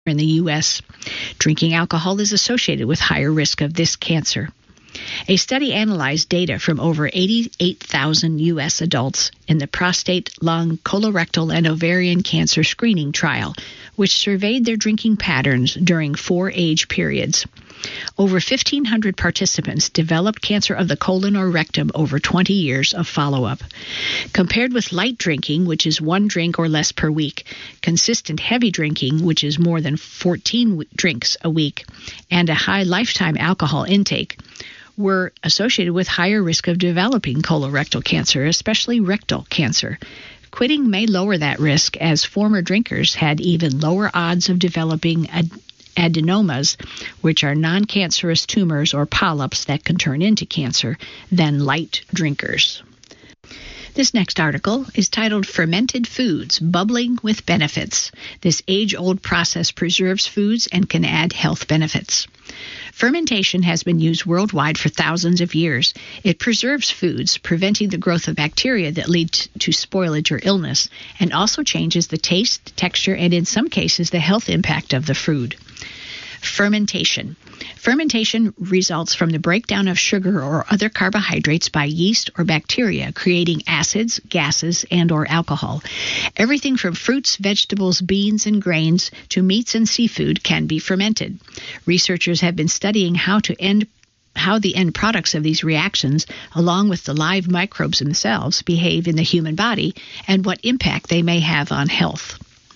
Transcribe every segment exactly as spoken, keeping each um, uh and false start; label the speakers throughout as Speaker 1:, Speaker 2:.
Speaker 1: in the U S Drinking alcohol is associated with higher risk of this cancer. A study analyzed data from over eighty-eight thousand U S adults in the prostate, lung, colorectal, and ovarian cancer screening trial, which surveyed their drinking patterns during four age periods. Over fifteen hundred participants developed cancer of the colon or rectum over twenty years of follow-up. Compared with light drinking, which is one drink or less per week, consistent heavy drinking, which is more than fourteen drinks a week, and a high lifetime alcohol intake, were associated with higher risk of developing colorectal cancer, especially rectal cancer. Quitting may lower that risk, as former drinkers had even lower odds of developing ad- adenomas, which are non-cancerous tumors or polyps that can turn into cancer, than light drinkers. This next article is titled Fermented Foods, Bubbling with Benefits. This age-old process preserves foods and can add health benefits. Fermentation has been used worldwide for thousands of years. It preserves foods, preventing the growth of bacteria that lead to spoilage or illness, and also changes the taste, texture, and in some cases the health impact of the food. Fermentation. Fermentation results from the breakdown of sugar or other carbohydrates by yeast or bacteria, creating acids, gases, and or alcohol. Everything from fruits, vegetables, beans, and grains to meats and seafood can be fermented. Researchers have been studying how to end how the end products of these reactions, along with the live microbes themselves, behave in the human body and what impact they may have on health.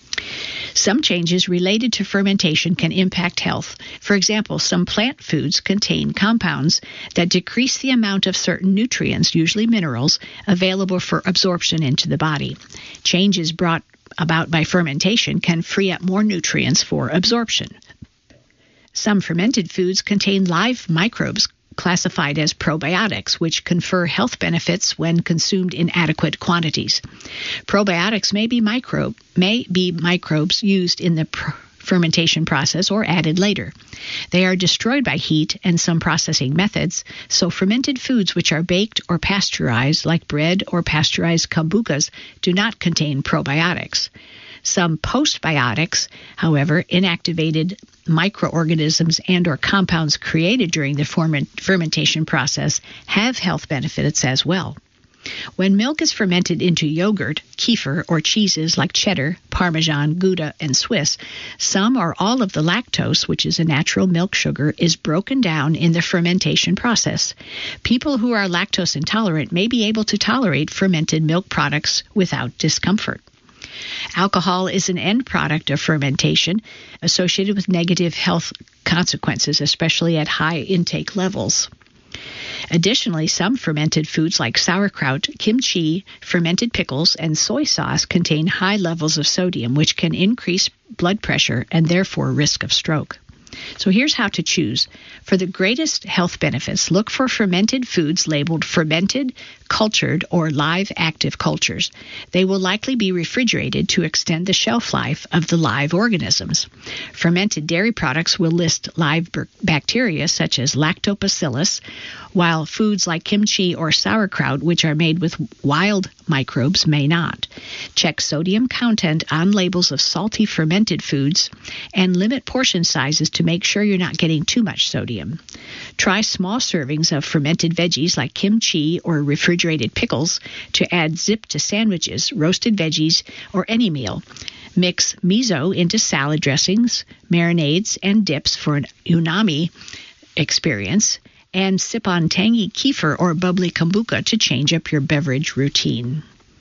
Speaker 1: Some changes related to fermentation can impact health. For example, some plant foods contain compounds that decrease the amount of certain nutrients, usually minerals, available for absorption into the body. Changes brought about by fermentation can free up more nutrients for absorption. Some fermented foods contain live microbes classified as probiotics, which confer health benefits when consumed in adequate quantities. Probiotics may be microbe may be microbes used in the pr- fermentation process or added later. They are destroyed by heat and some processing methods, so fermented foods which are baked or pasteurized, like bread or pasteurized kombuchas, do not contain probiotics. Some postbiotics, however, inactivated microorganisms and or compounds created during the ferment- fermentation process, have health benefits as well. When milk is fermented into yogurt, kefir, or cheeses like cheddar, Parmesan, Gouda, and Swiss, some or all of the lactose, which is a natural milk sugar, is broken down in the fermentation process. People who are lactose intolerant may be able to tolerate fermented milk products without discomfort. Alcohol is an end product of fermentation associated with negative health consequences, especially at high intake levels. Additionally, some fermented foods like sauerkraut, kimchi, fermented pickles, and soy sauce contain high levels of sodium, which can increase blood pressure and therefore risk of stroke. So here's how to choose. For the greatest health benefits, look for fermented foods labeled fermented, cultured, or live active cultures. They will likely be refrigerated to extend the shelf life of the live organisms. Fermented dairy products will list live bacteria such as lactobacillus, while foods like kimchi or sauerkraut, which are made with wild microbes, may not. Check sodium content on labels of salty fermented foods and limit portion sizes to make sure you're not getting too much sodium. Try small servings of fermented veggies like kimchi or refrigerated pickles to add zip to sandwiches, roasted veggies, or any meal. Mix miso into salad dressings, marinades, and dips for an umami experience, and sip on tangy kefir or bubbly kombucha to change up your beverage routine.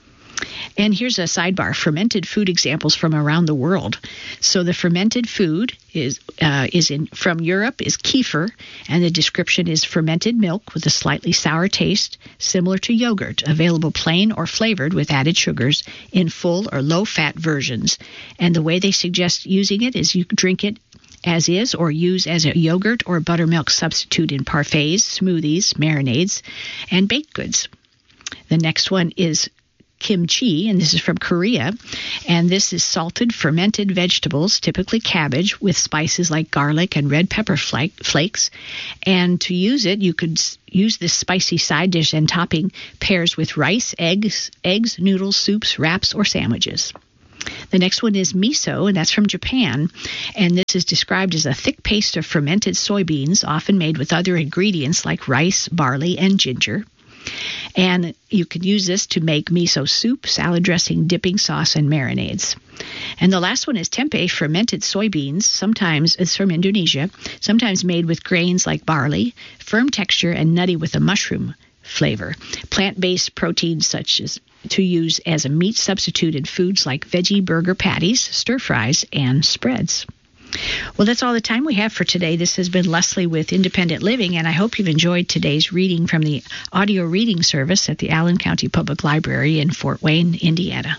Speaker 1: And here's a sidebar, fermented food examples from around the world. So the fermented food is uh, is in from Europe is kefir, and the description is fermented milk with a slightly sour taste, similar to yogurt, available plain or flavored with added sugars in full or low-fat versions. And the way they suggest using it is you drink it as is or use as a yogurt or buttermilk substitute in parfaits, smoothies, marinades, and baked goods. The next one is kimchi, and this is from Korea, and this is salted fermented vegetables, typically cabbage, with spices like garlic and red pepper flake, flakes. And to use it, you could use this spicy side dish and topping pairs with rice, eggs, eggs, noodles, soups, wraps, or sandwiches. The next one is miso, and that's from Japan. And this is described as a thick paste of fermented soybeans, often made with other ingredients like rice, barley, and ginger. And you can use this to make miso soup, salad dressing, dipping sauce, and marinades. And the last one is tempeh, fermented soybeans. Sometimes it's from Indonesia, sometimes made with grains like barley, firm texture and nutty with a mushroom flavor. Plant-based proteins such as to use as a meat substitute in foods like veggie burger patties, stir fries, and spreads. Well, that's all the time we have for today. This has been Leslie with Independent Living, and I hope you've enjoyed today's reading from the audio reading service at the Allen County Public Library in Fort Wayne, Indiana.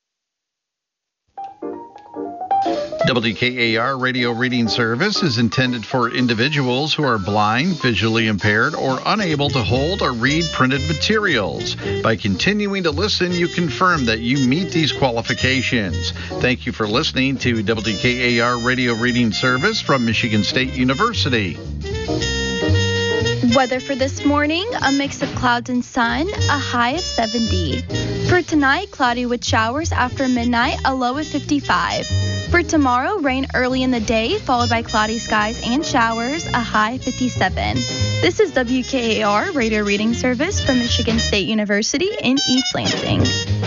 Speaker 2: W K A R Radio Reading Service is intended for individuals who are blind, visually impaired, or unable to hold or read printed materials. By continuing to listen, you confirm that you meet these qualifications. Thank you for listening to W K A R Radio Reading Service from Michigan State University.
Speaker 3: Weather for this morning, a mix of clouds and sun, a high of seventy. For tonight, cloudy with showers after midnight, a low of fifty-five. For tomorrow, rain early in the day, followed by cloudy skies and showers, a high fifty-seven. This is W K A R Radio Reading Service from Michigan State University in East Lansing.